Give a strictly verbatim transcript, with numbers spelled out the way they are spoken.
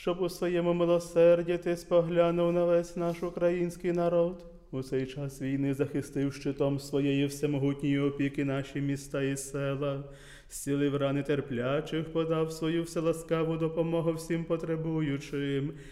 щоб у своєму милосерді ти споглянув на весь наш український народ. У цей час війни захистив щитом своєї всемогутньої опіки наші міста і села, зцілив рани терплячих, подав свою вселаскаву допомогу всім потребуючим